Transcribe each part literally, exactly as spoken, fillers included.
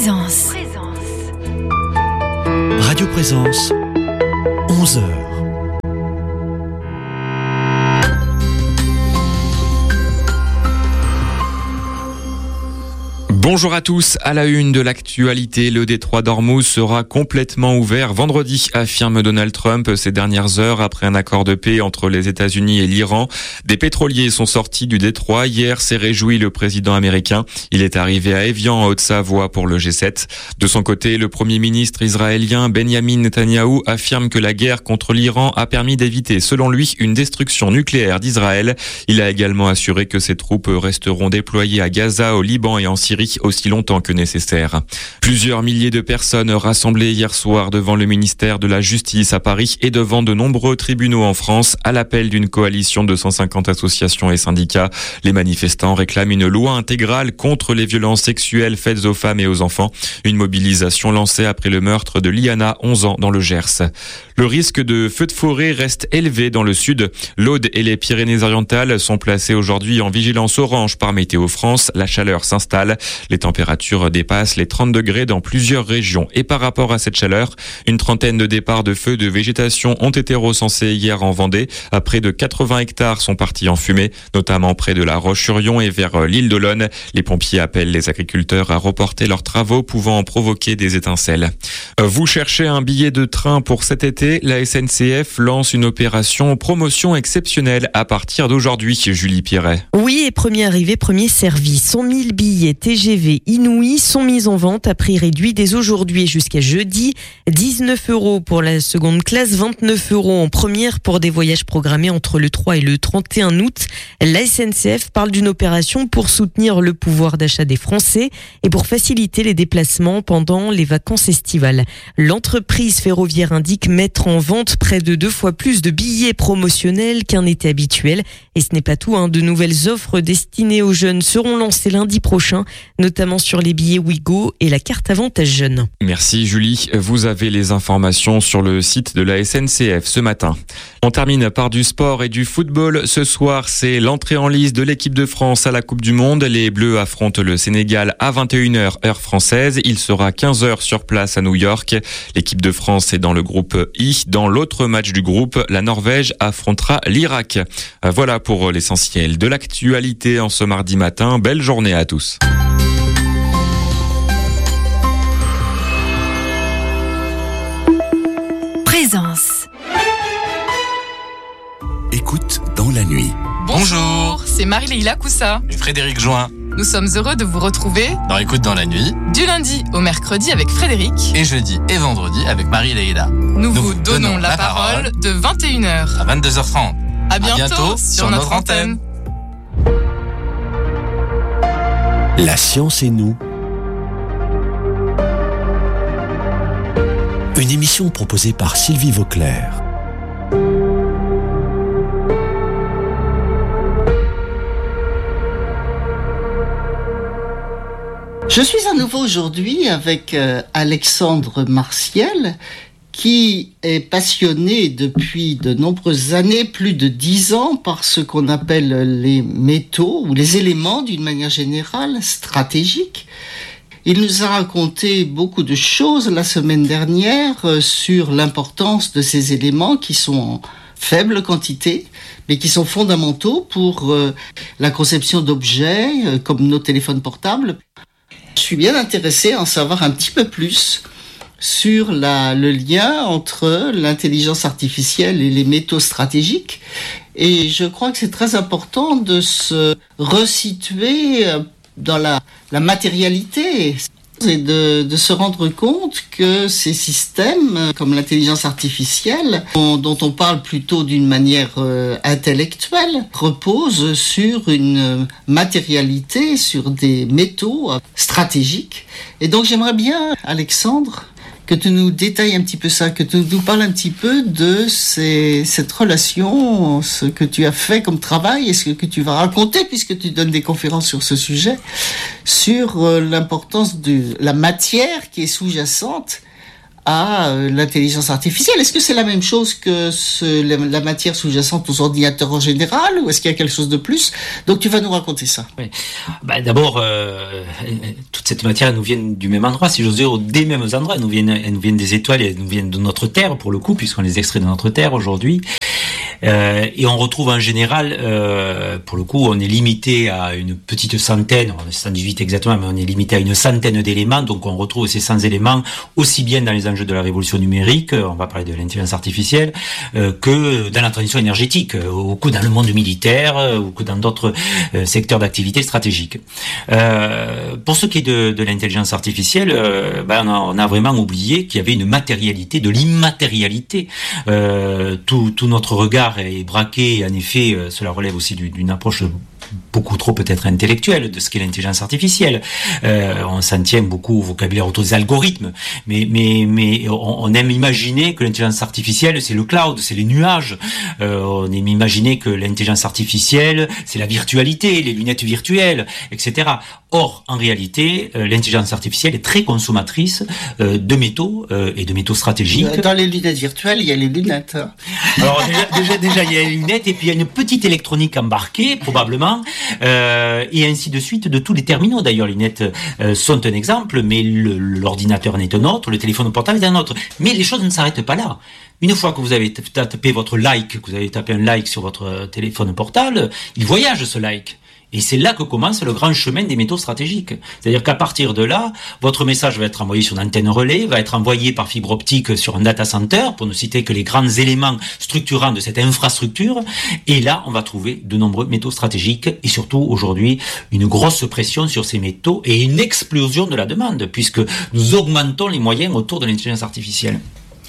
Présence. Radio Présence, onze heures. Bonjour à tous, à la une de l'actualité, le détroit d'Ormuz sera complètement ouvert vendredi, affirme Donald Trump ces dernières heures après un accord de paix entre les États-Unis et l'Iran. Des pétroliers sont sortis du détroit. Hier s'est réjoui le président américain. Il est arrivé à Évian, en Haute-Savoie, pour le G sept. De son côté, le premier ministre israélien Benjamin Netanyahou affirme que la guerre contre l'Iran a permis d'éviter, selon lui, une destruction nucléaire d'Israël. Il a également assuré que ses troupes resteront déployées à Gaza, au Liban et en Syrie aussi longtemps que nécessaire. Plusieurs milliers de personnes rassemblées hier soir devant le ministère de la Justice à Paris et devant de nombreux tribunaux en France à l'appel d'une coalition de cent cinquante associations et syndicats. Les manifestants réclament une loi intégrale contre les violences sexuelles faites aux femmes et aux enfants. Une mobilisation lancée après le meurtre de Liana, onze ans, dans le Gers. Le risque de feux de forêt reste élevé dans le sud. L'Aude et les Pyrénées-Orientales sont placés aujourd'hui en vigilance orange par Météo France. La chaleur s'installe. Les températures dépassent les trente degrés dans plusieurs régions. Et par rapport à cette chaleur, une trentaine de départs de feux de végétation ont été recensés hier en Vendée. À près de quatre-vingts hectares sont partis en fumée, notamment près de la Roche-sur-Yon et vers l'île d'Olonne. Les pompiers appellent les agriculteurs à reporter leurs travaux pouvant provoquer des étincelles. Vous cherchez un billet de train pour cet été? La S N C F lance une opération promotion exceptionnelle à partir d'aujourd'hui, Julie Pierret. Oui, et premier arrivé, premier servi. cent mille billets T G V inouïs sont mis en vente à prix réduit dès aujourd'hui jusqu'à jeudi. dix-neuf euros pour la seconde classe, vingt-neuf euros en première pour des voyages programmés entre le trois et le trente et un août. La S N C F parle d'une opération pour soutenir le pouvoir d'achat des Français et pour faciliter les déplacements pendant les vacances estivales. L'entreprise ferroviaire indique mettre en vente près de deux fois plus de billets promotionnels qu'un été habituel. Et ce n'est pas tout, hein. De nouvelles offres destinées aux jeunes seront lancées lundi prochain, notamment sur les billets Ouigo et la carte Avantage Jeune. Merci Julie. Vous avez les informations sur le site de la S N C F ce matin. On termine par du sport et du football. Ce soir, c'est l'entrée en lice de l'équipe de France à la Coupe du Monde. Les Bleus affrontent le Sénégal à vingt et une heures heure française. Il sera quinze heures sur place à New York. L'équipe de France est dans le groupe I. Dans l'autre match du groupe, la Norvège affrontera l'Irak. Voilà pour l'essentiel de l'actualité en ce mardi matin. Belle journée à tous. Présence. Écoute dans la nuit. Bonjour, c'est Marie-Leila Coussa et Frédéric Join. Nous sommes heureux de vous retrouver dans Écoute dans la nuit, du lundi au mercredi avec Frédéric et jeudi et vendredi avec Marie-Leila. Nous, Nous vous donnons, donnons la parole de vingt et une heures à vingt-deux heures trente. À bientôt, à bientôt sur, sur notre antenne. La science et nous. Une émission proposée par Sylvie Vauclair. Je suis à nouveau aujourd'hui avec euh, Alexandre Martiel, qui est passionné depuis de nombreuses années, plus de dix ans, par ce qu'on appelle les métaux, ou les éléments d'une manière générale, stratégiques. Il nous a raconté beaucoup de choses la semaine dernière euh, sur l'importance de ces éléments qui sont en faible quantité, mais qui sont fondamentaux pour euh, la conception d'objets euh, comme nos téléphones portables. Je suis bien intéressé à en savoir un petit peu plus sur la, le lien entre l'intelligence artificielle et les métaux stratégiques. Et je crois que c'est très important de se resituer dans la, la matérialité et de, de se rendre compte que ces systèmes, comme l'intelligence artificielle, on, dont on parle plutôt d'une manière euh, intellectuelle, reposent sur une matérialité, sur des métaux stratégiques. Et donc j'aimerais bien, Alexandre, que tu nous détailles un petit peu ça, que tu nous parles un petit peu de ces, cette relation, ce que tu as fait comme travail et ce que tu vas raconter, puisque tu donnes des conférences sur ce sujet, sur euh, l'importance de la matière qui est sous-jacente à euh, l'intelligence artificielle. Est-ce que c'est la même chose que ce, la, la matière sous-jacente aux ordinateurs en général, ou est-ce qu'il y a quelque chose de plus? Donc tu vas nous raconter ça. Oui. Bah, d'abord, euh, tout toute cette matière, elle nous vient du même endroit, si j'ose dire, des mêmes endroits. Elle nous vient, elle nous vient des étoiles, elle nous vient de notre Terre, pour le coup, puisqu'on les extrait de notre Terre aujourd'hui. Euh, et on retrouve en général, euh, pour le coup, on est limité à une petite centaine, on est cent dix-huit exactement, mais on est limité à une centaine d'éléments, donc on retrouve ces cent éléments aussi bien dans les enjeux de la révolution numérique, on va parler de l'intelligence artificielle, euh, que dans la transition énergétique, euh, ou que dans le monde militaire, euh, ou que dans d'autres euh, secteurs d'activité stratégiques. Euh, pour ce qui est de, de l'intelligence artificielle, euh, ben on, a, on a vraiment oublié qu'il y avait une matérialité de l'immatérialité. Euh, tout, tout notre regard est braqué, en effet, cela relève aussi d'une approche beaucoup trop peut-être intellectuelle de ce qu'est l'intelligence artificielle. Euh, on s'en tient beaucoup au vocabulaire autour des algorithmes, mais mais mais on, on aime imaginer que l'intelligence artificielle c'est le cloud, c'est les nuages. Euh, on aime imaginer que l'intelligence artificielle c'est la virtualité, les lunettes virtuelles, et cetera. Or, en réalité, euh, l'intelligence artificielle est très consommatrice euh, de métaux euh, et de métaux stratégiques. Dans les lunettes virtuelles, il y a les lunettes. Alors déjà, déjà, déjà, il y a les lunettes et puis il y a une petite électronique embarquée, probablement, euh, et ainsi de suite de tous les terminaux. D'ailleurs, les lunettes euh, sont un exemple, mais le, l'ordinateur n'est un autre, le téléphone portable est un autre. Mais les choses ne s'arrêtent pas là. Une fois que vous avez tapé votre like, que vous avez tapé un like sur votre téléphone portable, il voyage ce like. Et c'est là que commence le grand chemin des métaux stratégiques. C'est-à-dire qu'à partir de là, votre message va être envoyé sur une antenne relais, va être envoyé par fibre optique sur un data center, pour ne citer que les grands éléments structurants de cette infrastructure. Et là, on va trouver de nombreux métaux stratégiques et surtout aujourd'hui une grosse pression sur ces métaux et une explosion de la demande, puisque nous augmentons les moyens autour de l'intelligence artificielle.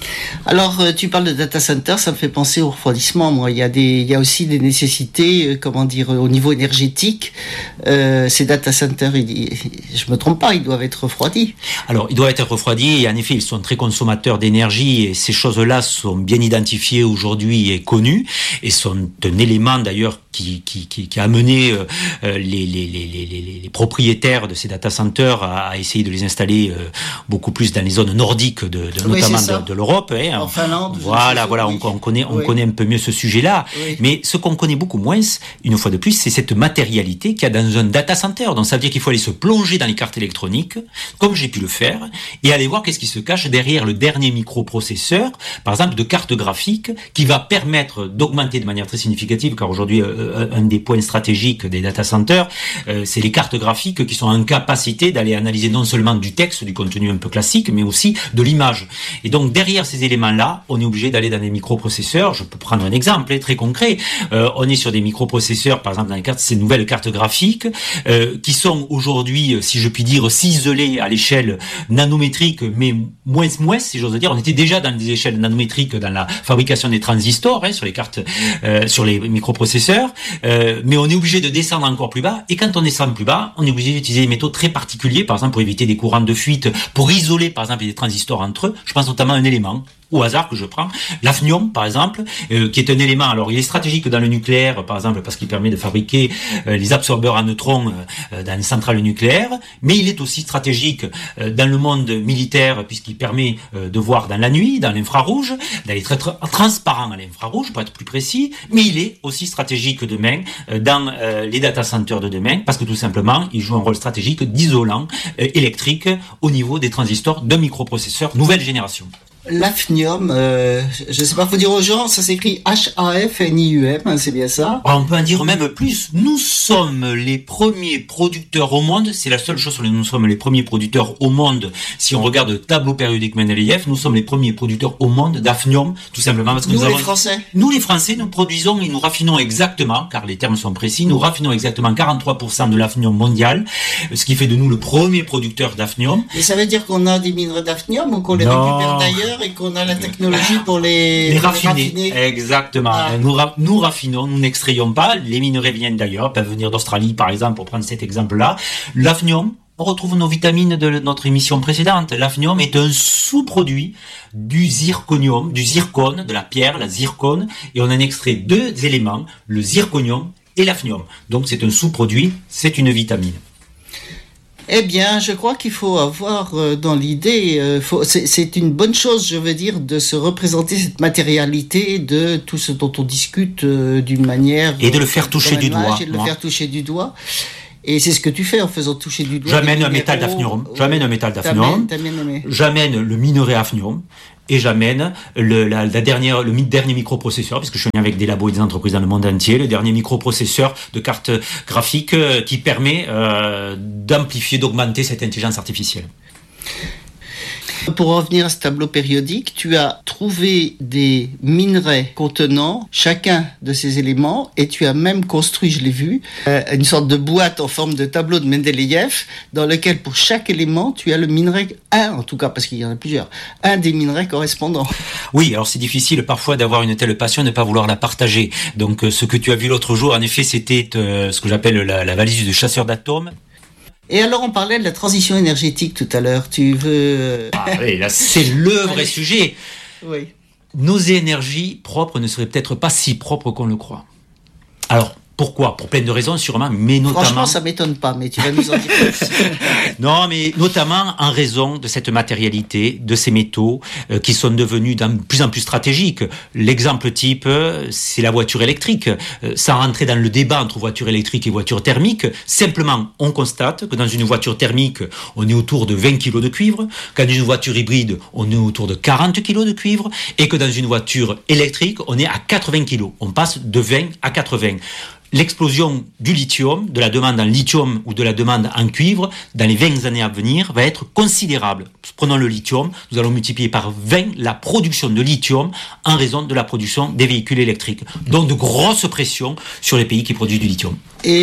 Alors, euh, tu parles de data center, ça me fait penser au refroidissement. Moi, il y a des, il y a aussi des nécessités, euh, comment dire, au niveau énergétique. Euh, ces data centers, ils, je me trompe pas, ils doivent être refroidis. Alors, ils doivent être refroidis et en effet, ils sont très consommateurs d'énergie et ces choses-là sont bien identifiées aujourd'hui et connues et sont un élément d'ailleurs qui, qui, qui, qui a amené euh, les, les, les, les, les propriétaires de ces data centers à, à essayer de les installer euh, beaucoup plus dans les zones nordiques de, de oui, notamment de, de l'Europe. Hein. En Finlande. Voilà, voilà, oui. on, on connaît, on oui. connaît un peu mieux ce sujet-là. Oui. Mais ce qu'on connaît beaucoup moins, une fois de plus, c'est cette matérialité qu'il y a dans un data center. Donc ça veut dire qu'il faut aller se plonger dans les cartes électroniques, comme j'ai pu le faire, et aller voir qu'est-ce qui se cache derrière le dernier microprocesseur, par exemple de carte graphique, qui va permettre d'augmenter de manière très significative, car aujourd'hui, euh, un des points stratégiques des data centers, euh, c'est les cartes graphiques qui sont en capacité d'aller analyser non seulement du texte, du contenu un peu classique, mais aussi de l'image. Et donc derrière ces éléments-là, on est obligé d'aller dans des microprocesseurs. Je peux prendre un exemple hein, très concret. Euh, on est sur des microprocesseurs, par exemple dans les cartes, ces nouvelles cartes graphiques, euh, qui sont aujourd'hui, si je puis dire, ciselées à l'échelle nanométrique, mais moins moins, si j'ose dire. On était déjà dans des échelles nanométriques dans la fabrication des transistors, hein, sur les cartes, euh, sur les microprocesseurs. Euh, mais on est obligé de descendre encore plus bas. Et quand on descend plus bas, on est obligé d'utiliser des métaux très particuliers, par exemple pour éviter des courants de fuite, pour isoler, par exemple, des transistors entre eux. Je pense notamment à un élément au hasard que je prends, l'hafnium par exemple, euh, qui est un élément, alors il est stratégique dans le nucléaire par exemple parce qu'il permet de fabriquer euh, les absorbeurs à neutrons euh, dans les centrales nucléaires, mais il est aussi stratégique euh, dans le monde militaire puisqu'il permet euh, de voir dans la nuit, dans l'infrarouge, d'aller très tra- transparent à l'infrarouge pour être plus précis, mais il est aussi stratégique demain euh, dans euh, les data centers de demain parce que tout simplement il joue un rôle stratégique d'isolant euh, électrique au niveau des transistors d'un microprocesseur nouvelle génération. L'hafnium, euh, je sais pas, faut dire aux gens, ça s'écrit H A F N I U M, hein, c'est bien ça? On peut en dire même plus. Nous sommes les premiers producteurs au monde, c'est la seule chose sur laquelle nous sommes les premiers producteurs au monde. Si on regarde le tableau périodique Mendeleïev, nous sommes les premiers producteurs au monde d'hafnium, tout simplement parce que nous, nous les avons... Français. Nous les Français, nous produisons et nous raffinons exactement, car les termes sont précis, nous raffinons exactement quarante-trois pour cent de l'hafnium mondial, ce qui fait de nous le premier producteur d'hafnium. Et ça veut dire qu'on a des minerais d'hafnium ou qu'on les non. récupère d'ailleurs et qu'on a la technologie pour les, les, pour raffiner. les raffiner. Exactement. Ah. Nous, ra- nous raffinons, nous n'extrayons pas. Les minerais viennent d'ailleurs, peuvent venir d'Australie par exemple, pour prendre cet exemple-là. L'hafnium, on retrouve nos vitamines de notre émission précédente. L'hafnium est un sous-produit du zirconium, du zircone, de la pierre, la zircone, et on en extrait deux éléments, le zirconium et l'hafnium. Donc c'est un sous-produit, c'est une vitamine. Eh bien, je crois qu'il faut avoir euh, dans l'idée, euh, faut, c'est, c'est une bonne chose, je veux dire, de se représenter cette matérialité de tout ce dont on discute euh, d'une manière... Et de le faire toucher du doigt. Et de le moi. faire toucher du doigt. Et c'est ce que tu fais en faisant toucher du doigt. J'amène un métal d'hafnium. J'amène un métal d'hafnium. J'amène le minerai hafnium. Et j'amène le, la, la dernière, le dernier microprocesseur, puisque je suis avec des labos et des entreprises dans le monde entier, le dernier microprocesseur de carte graphique euh, qui permet euh, d'amplifier, d'augmenter cette intelligence artificielle. Pour revenir à ce tableau périodique, tu as trouvé des minerais contenant chacun de ces éléments et tu as même construit, je l'ai vu, euh, une sorte de boîte en forme de tableau de Mendeleïev dans lequel pour chaque élément tu as le minerai, un en tout cas parce qu'il y en a plusieurs, un des minerais correspondants. Oui, alors c'est difficile parfois d'avoir une telle passion et de ne pas vouloir la partager. Donc euh, ce que tu as vu l'autre jour, en effet, c'était euh, ce que j'appelle la, la valise de chasseur d'atomes. Et alors, on parlait de la transition énergétique tout à l'heure. Tu veux... Ah oui, là, c'est le vrai sujet. Oui. Nos énergies propres ne seraient peut-être pas si propres qu'on le croit. Alors, pourquoi ? Pour plein de raisons, sûrement, mais notamment... Franchement, ça m'étonne pas, mais tu vas nous en dire plus. Non, mais notamment en raison de cette matérialité, de ces métaux euh, qui sont devenus de plus en plus stratégiques. L'exemple type, euh, c'est la voiture électrique. Euh, sans rentrer dans le débat entre voiture électrique et voiture thermique, simplement, on constate que dans une voiture thermique, on est autour de vingt kilos de cuivre, qu'en une voiture hybride, on est autour de quarante kilos de cuivre, et que dans une voiture électrique, on est à quatre-vingts kilos. On passe de vingt à quatre-vingts. L'explosion du lithium, de la demande en lithium ou de la demande en cuivre, dans les vingt années à venir, va être considérable. Prenons le lithium, nous allons multiplier par vingt la production de lithium en raison de la production des véhicules électriques. Donc de grosses pressions sur les pays qui produisent du lithium.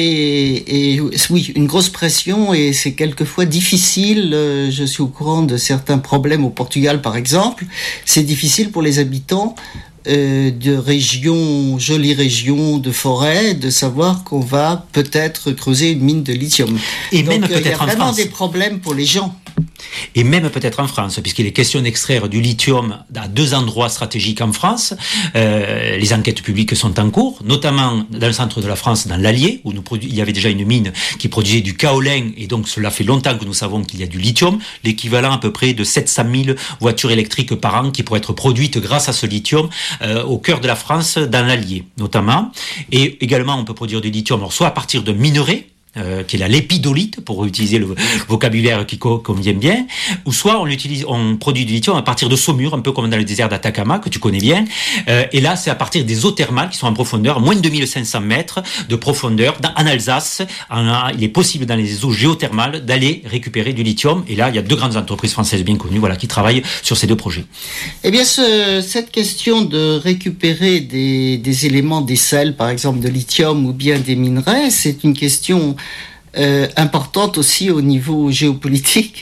Et, et oui, une grosse pression et c'est quelquefois difficile. Je suis au courant de certains problèmes au Portugal, par exemple. C'est difficile pour les habitants Euh, de régions, jolies régions de forêt, de savoir qu'on va peut-être creuser une mine de lithium. Et donc, même euh, peut-être il y a en vraiment France. des problèmes pour les gens. Et même peut-être en France, puisqu'il est question d'extraire du lithium à deux endroits stratégiques en France. Euh, les enquêtes publiques sont en cours, notamment dans le centre de la France, dans l'Allier, où nous produ- il y avait déjà une mine qui produisait du kaolin, et donc cela fait longtemps que nous savons qu'il y a du lithium, l'équivalent à peu près de sept cent mille voitures électriques par an qui pourraient être produites grâce à ce lithium euh, au cœur de la France, dans l'Allier notamment. Et également, on peut produire du lithium, alors soit à partir de minerais, Euh, qui est la lépidolite, pour utiliser le vocabulaire qui co- convient bien, ou soit on utilise, on produit du lithium à partir de saumure, un peu comme dans le désert d'Atacama, que tu connais bien, euh, et là c'est à partir des eaux thermales qui sont en profondeur, moins de deux mille cinq cents mètres de profondeur, dans, en Alsace, en, il est possible dans les eaux géothermales d'aller récupérer du lithium, et là il y a deux grandes entreprises françaises bien connues, voilà, qui travaillent sur ces deux projets. Eh bien, ce, cette question de récupérer des, des éléments, des sels, par exemple de lithium ou bien des minerais, c'est une question euh, importante aussi au niveau géopolitique.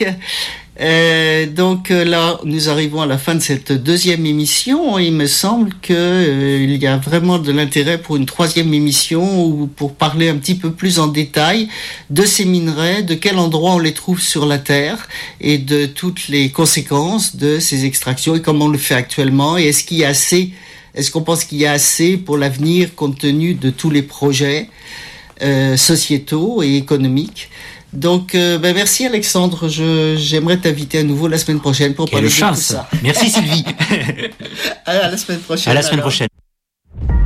Euh, donc euh, là, nous arrivons à la fin de cette deuxième émission. Il me semble que euh, il y a vraiment de l'intérêt pour une troisième émission ou pour parler un petit peu plus en détail de ces minerais, de quel endroit on les trouve sur la Terre et de toutes les conséquences de ces extractions et comment on le fait actuellement. Et est-ce qu'il y a assez, est-ce qu'on pense qu'il y a assez pour l'avenir compte tenu de tous les projets euh, sociétaux et économiques? Donc, euh, ben merci Alexandre. Je, j'aimerais t'inviter à nouveau la semaine prochaine pour Quelle parler chance. de tout ça. Merci Sylvie. À la semaine prochaine. À la semaine alors. prochaine.